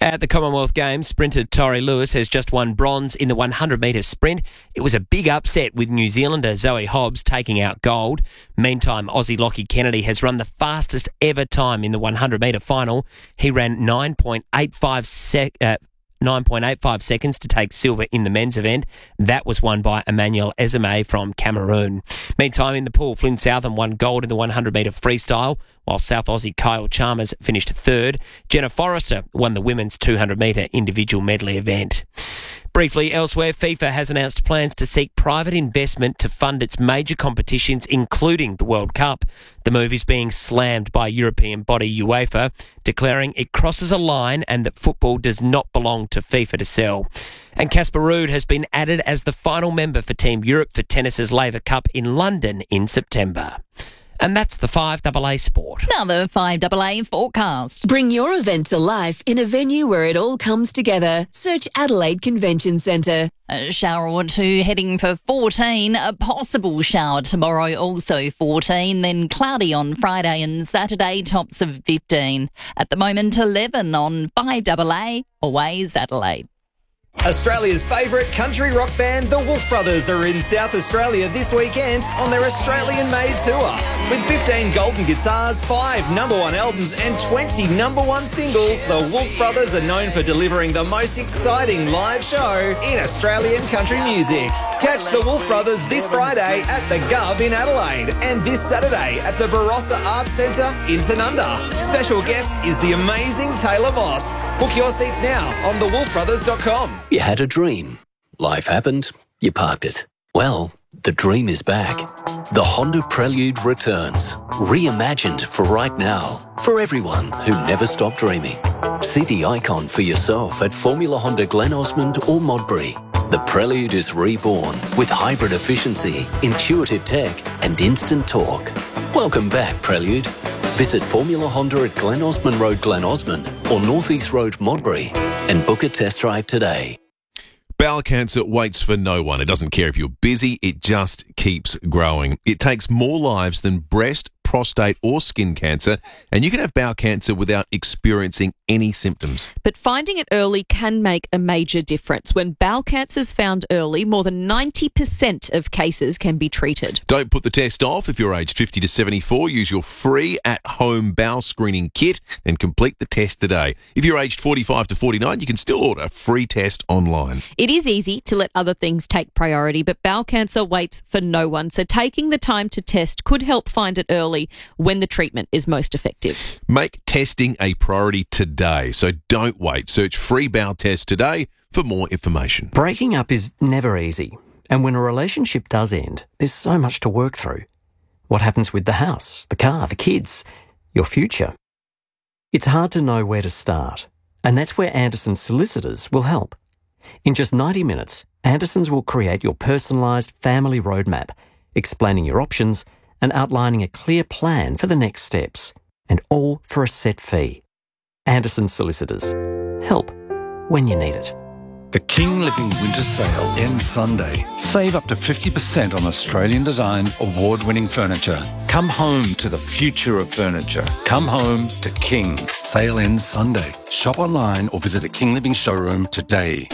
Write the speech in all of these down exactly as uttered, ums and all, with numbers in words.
At the Commonwealth Games, sprinter Tori Lewis has just won bronze in the one hundred metre sprint. It was a big upset with New Zealander Zoe Hobbs taking out gold. Meantime, Aussie Lockie Kennedy has run the fastest ever time in the one hundred metre final. He ran nine point eight five sec- uh, nine point eight five seconds to take silver in the men's event. That was won by Emmanuel Ezeme from Cameroon. Meantime, in the pool, Flynn Southam won gold in the one hundred metre freestyle, while South Aussie Kyle Chalmers finished third. Jenna Forrester won the women's two hundred metre individual medley event. Briefly, elsewhere, FIFA has announced plans to seek private investment to fund its major competitions, including the World Cup. The move is being slammed by European body UEFA, declaring it crosses a line and that football does not belong to FIFA to sell. And Casper Ruud has been added as the final member for Team Europe for tennis's Laver Cup in London in September. And that's the five A A Sport. Now the five A A forecast. Bring your event to life in a venue where it all comes together. Search Adelaide Convention Centre. A shower or two heading for fourteen. A possible shower tomorrow, also fourteen. Then cloudy on Friday and Saturday, tops of fifteen. At the moment, eleven on five A A. Always Adelaide. Australia's favourite country rock band, the Wolf Brothers, are in South Australia this weekend on their Australian-made tour. With fifteen golden guitars, five number one albums and twenty number one singles, the Wolf Brothers are known for delivering the most exciting live show in Australian country music. Catch the Wolf Brothers this Friday at the Gov in Adelaide and this Saturday at the Barossa Arts Centre in Tanunda. Special guest is the amazing Taylor Moss. Book your seats now on the wolf brothers dot com. You had a dream. Life happened. You parked it. Well, the dream is back. The Honda Prelude returns. Reimagined for right now. For everyone who never stopped dreaming. See the icon for yourself at Formula Honda Glen Osmond or Modbury. The Prelude is reborn with hybrid efficiency, intuitive tech and instant torque. Welcome back, Prelude. Visit Formula Honda at Glen Osmond Road, Glen Osmond or North East Road, Modbury and book a test drive today. Bowel cancer waits for no one. It doesn't care if you're busy, it just keeps growing. It takes more lives than breast, prostate or skin cancer, and you can have bowel cancer without experiencing any symptoms. But finding it early can make a major difference. When bowel cancer is found early, more than ninety percent of cases can be treated. Don't put the test off. If you're aged fifty to seventy-four, use your free at-home bowel screening kit and complete the test today. If you're aged forty-five to forty-nine, you can still order a free test online. It is easy to let other things take priority, but bowel cancer waits for no one. So taking the time to test could help find it early when the treatment is most effective. Make testing a priority today, so don't wait. Search free bowel test today for more information. Breaking up is never easy, and when a relationship does end, there's so much to work through. What happens with the house, the car, the kids, your future? It's hard to know where to start, and that's where Anderson's Solicitors will help. In just ninety minutes, Anderson's will create your personalised family roadmap, explaining your options and outlining a clear plan for the next steps, and all for a set fee. Anderson Solicitors. Help when you need it. The King Living Winter Sale ends Sunday. Save up to fifty percent on Australian-designed, award-winning furniture. Come home to the future of furniture. Come home to King. Sale ends Sunday. Shop online or visit a King Living showroom today.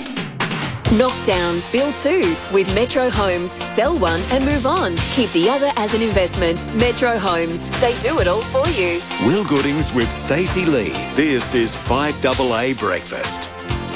Knock down, build two with Metro Homes. Sell one and move on. Keep the other as an investment. Metro Homes. They do it all for you. Will Goodings with Stacey Lee. This is five A A Breakfast.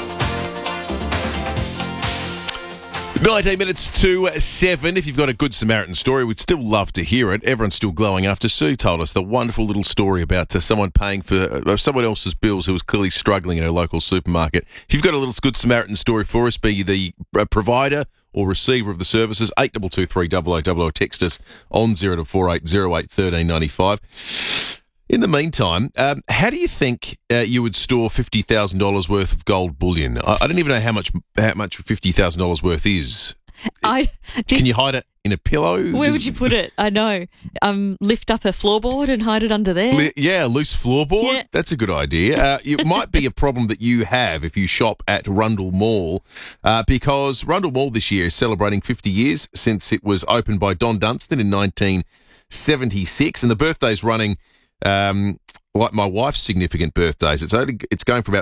nineteen minutes to seven. If you've got a Good Samaritan story, we'd still love to hear it. Everyone's still glowing after Sue told us the wonderful little story about uh, someone paying for uh, someone else's bills who was clearly struggling in her local supermarket. If you've got a little Good Samaritan story for us, be you the uh, provider or receiver of the services, eight two two three double oh double oh, text us on zero four eight zero eight one three nine five. In the meantime, um, how do you think uh, you would store fifty thousand dollars worth of gold bullion? I, I don't even know how much how much fifty thousand dollars worth is. I, this, Can you hide it in a pillow? Where is would you put it? I know. Um, lift up a floorboard and hide it under there. Li- yeah, loose floorboard. Yeah. That's a good idea. Uh, it might be a problem that you have if you shop at Rundle Mall, uh, because Rundle Mall this year is celebrating fifty years since it was opened by Don Dunstan in nineteen seventy-six, and the birthday's running Um, like my wife's significant birthdays. It's only it's going for about